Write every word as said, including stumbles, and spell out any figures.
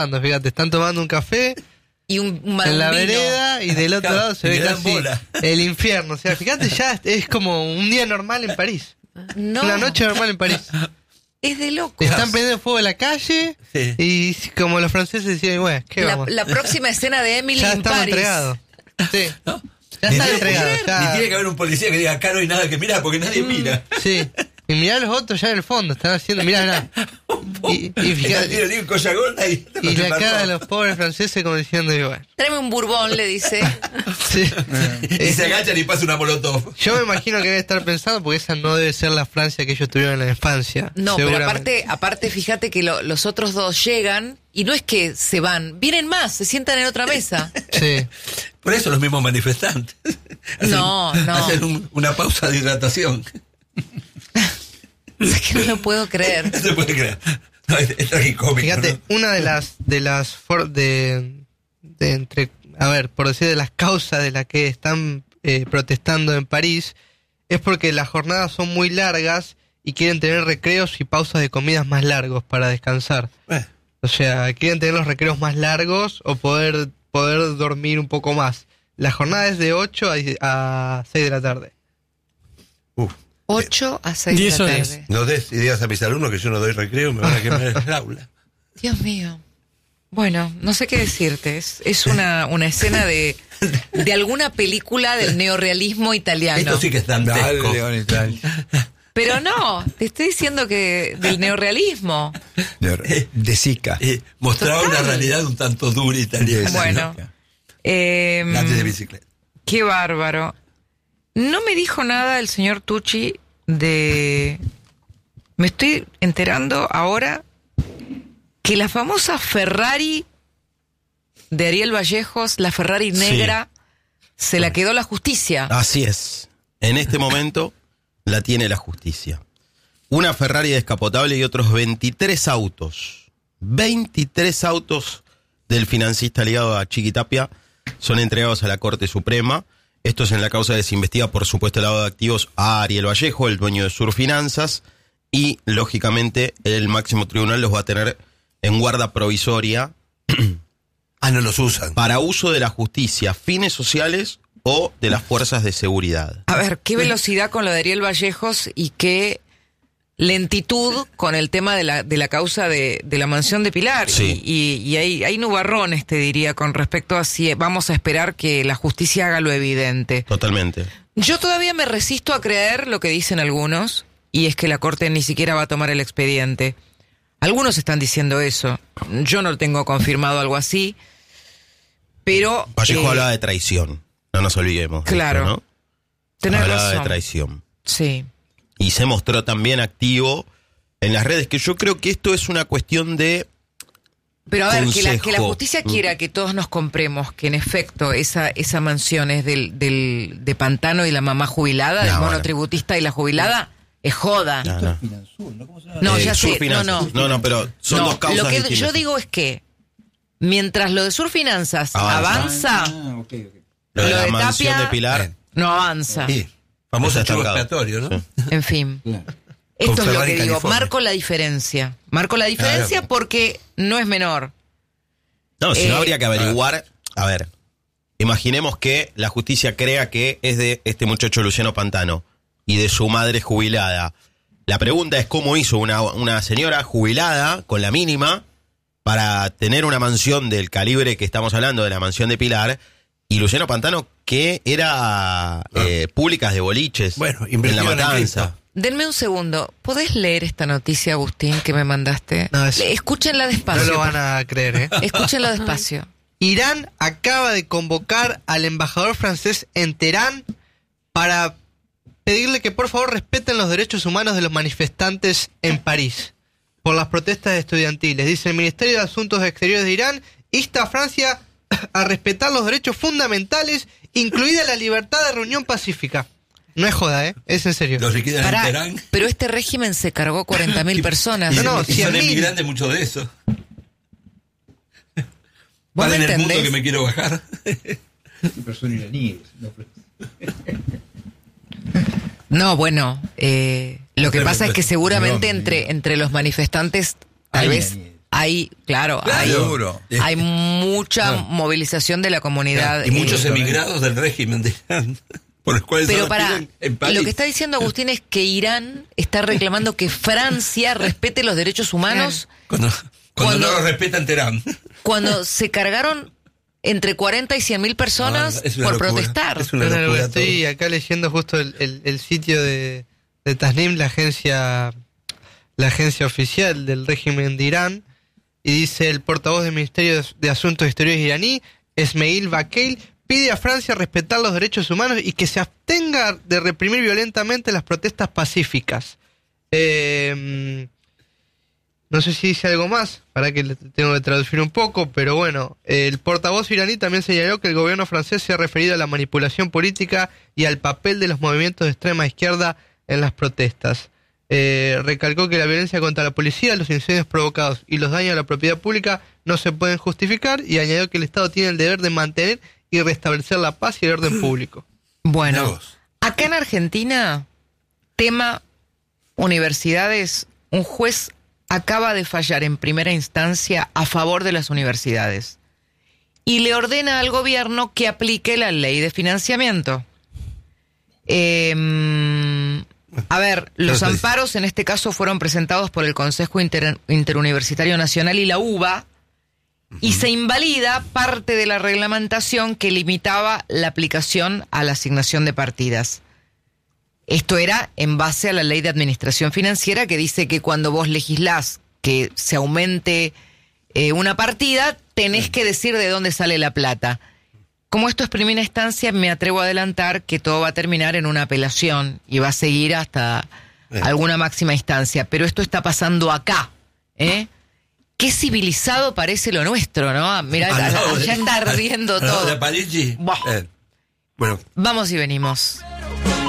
pasando, fíjate, están tomando un café y un, un en la vino. vereda y del otro lado se ve casi el infierno. O sea, fíjate, ya es como un día normal en París. No. Una noche normal en París. Es de loco. Están prendiendo fuego en la calle Sí. y como los franceses decían, bueno, ¿qué La, vamos? la próxima escena de Emily Ya en estamos París. entregados. Sí. ¿No? Ya Ni está tiene- entregado. Ni Ya. tiene que haber un policía que diga acá no hay nada que mirar porque nadie mira. Sí. Y mirá los otros ya en el fondo, están haciendo, mirá, mirá. Y, y fíjate, Tiene un collagón ahí. y la cara de los pobres franceses como diciendo, y bueno. Tráeme un bourbon, le dice. Sí. Y se agachan y pasa una molotov. Yo me imagino que debe estar pensando, porque esa no debe ser la Francia que ellos tuvieron en la infancia. No, pero seguramente. aparte, aparte fíjate que lo- los otros dos llegan y no es que se van, vienen más, se sientan en otra mesa. Sí. Por eso los mismos manifestantes. Hacen- No, no. Hacen un- una pausa de hidratación. Es que no lo puedo creer. No se puede creer. No, es, es tragicómico. Fíjate, ¿no? una de las de las for- de, de entre a ver, por decir de las causas de las que están eh, protestando en París es porque las jornadas son muy largas y quieren tener recreos y pausas de comidas más largos para descansar. Eh, O sea, quieren tener los recreos más largos o poder poder dormir un poco más. La jornada es de ocho a seis de la tarde. uf. ocho a seis de diez la horas. tarde. No des ideas a mis alumnos que yo no doy recreo, me van a quemar el aula. Dios mío. Bueno, no sé qué decirte. Es, es una, una escena de, de alguna película del neorrealismo italiano. Esto sí que es dantesco. Dale, León, Italia. Pero no, te estoy diciendo que del neorrealismo. De, de Zika. Eh, mostraba Total. una realidad un tanto dura italiana. Bueno. Eh, Antes de bicicleta. Qué bárbaro. No me dijo nada el señor Tucci de... Me estoy enterando ahora que la famosa Ferrari de Ariel Vallejos, la Ferrari negra, se la quedó la justicia. Así es. En este momento la tiene la justicia. Una Ferrari descapotable y otros veintitrés autos. veintitrés autos del financista ligado a Chiquitapia son entregados a la Corte Suprema. Esto es en la causa que se investiga, por supuesto, el lavado de activos a Ariel Vallejo, el dueño de Surfinanzas, y, lógicamente, el máximo tribunal los va a tener en guarda provisoria Ah, no los usan. para uso de la justicia, fines sociales o de las fuerzas de seguridad. A ver, qué velocidad con lo de Ariel Vallejos y qué lentitud con el tema de la, de la causa de, de la mansión de Pilar. Sí. Y, y, y hay, hay nubarrones, te diría, con respecto a si vamos a esperar que la justicia haga lo evidente. Totalmente. Yo todavía me resisto a creer lo que dicen algunos, y es que la Corte ni siquiera va a tomar el expediente. Algunos están diciendo eso. Yo no tengo confirmado algo así, pero... Vallejo eh, hablaba de traición, no nos olvidemos. de Claro. esto, ¿no? tenés Hablaba razón. de traición. Sí. Y se mostró también activo en las redes, que yo creo que esto es una cuestión de... Pero a ver, que la, Consejo. que la justicia quiera que todos nos compremos que en efecto esa, esa mansión es del, del, de Pantano y la mamá jubilada, No, del bueno. monotributista y la jubilada, es joda. No, no. No, Eh, ya sé, no, Surfinanzas. no. No, no, pero son No, dos causas lo que distintas. yo digo es que mientras lo de Surfinanzas Avanza. avanza, Ah, ok, ok. Lo de lo la de mansión Tapia- de Pilar. no avanza. Sí. Famoso Está chivo estancado. expiatorio, ¿no? Sí. En fin. Claro. Esto Con es lo Ferrari, que digo, California. marco la diferencia. Marco la diferencia Claro. porque no es menor. No, si Eh, no habría que averiguar. A ver, imaginemos que la justicia crea que es de este muchacho Luciano Pantano y de su madre jubilada. La pregunta es cómo hizo una, una señora jubilada con la mínima para tener una mansión del calibre que estamos hablando, de la mansión de Pilar, y Luciano Pantano, que era eh, públicas de boliches Bueno, en invirtió La en la Matanza. cripto. Denme un segundo. ¿Podés leer esta noticia, Agustín, que me mandaste? No, es- Le- Escúchenla No despacio. lo van a creer, ¿eh? Escúchenlo despacio. Irán acaba de convocar al embajador francés en Teherán para pedirle que por favor respeten los derechos humanos de los manifestantes en París por las protestas estudiantiles. Dice el Ministerio de Asuntos Exteriores de Irán insta a Francia a respetar los derechos fundamentales, incluida la libertad de reunión pacífica. No es joda, ¿eh? Es en serio. Los liquidan Pará, en Teherán. pero este régimen se cargó cuarenta mil personas. Y, No, no, y son cien mil. emigrantes muchos de eso. ¿Vos Van me en el mundo entendés? que me quiero bajar. Pero son iraníes. No, pero- No, bueno, eh, lo que Pero- pasa es que seguramente pero- entre, entre los manifestantes tal Hay vez iraníes. hay hay, claro, Claro. hay, Seguro. hay mucha Claro. movilización de la comunidad. Y muchos eh, emigrados del régimen de Irán, por los cuales Pero ahora para, viven en París. lo que está diciendo Agustín es que Irán está reclamando que Francia respete los derechos humanos Cuando, cuando, Cuando- no lo respetan Teherán. cuando se cargaron entre cuarenta y cien mil personas No, es una por locura. protestar. Es una Bueno, locura estoy todo. acá leyendo justo el, el- el sitio de, de Tasnim, la agencia, la agencia oficial del régimen de Irán, y dice el portavoz del Ministerio de Asuntos Exteriores iraní, Esmail Bakeil, pide a Francia respetar los derechos humanos y que se abstenga de reprimir violentamente las protestas pacíficas. Eh, no sé si dice algo más, para que le tengo que traducir un poco, pero bueno, el portavoz iraní también señaló que el gobierno francés se ha referido a la manipulación política y al papel de los movimientos de extrema izquierda en las protestas. Eh, recalcó que la violencia contra la policía, los incendios provocados y los daños a la propiedad pública no se pueden justificar, y añadió que el Estado tiene el deber de mantener y restablecer la paz y el orden público. Mirá Bueno, vos. acá en Argentina, tema universidades, un juez acaba de fallar en primera instancia a favor de las universidades y le ordena al gobierno que aplique la ley de financiamiento. Eh, a ver, los Claro, amparos en este caso fueron presentados por el Consejo Inter- Interuniversitario Nacional y la U B A, y se invalida parte de la reglamentación que limitaba la aplicación a la asignación de partidas. Esto era en base a la ley de administración financiera, que dice que cuando vos legislás que se aumente eh, una partida, tenés que decir de dónde sale la plata. Como esto es primera instancia, me atrevo a adelantar que todo va a terminar en una apelación y va a seguir hasta Bien. alguna máxima instancia. Pero esto está pasando acá, ¿eh? Qué civilizado parece lo nuestro, ¿no? Mirá, Al lado de- ya está ardiendo al lado todo. de Parigi. Buah. Eh, bueno, Vamos y venimos.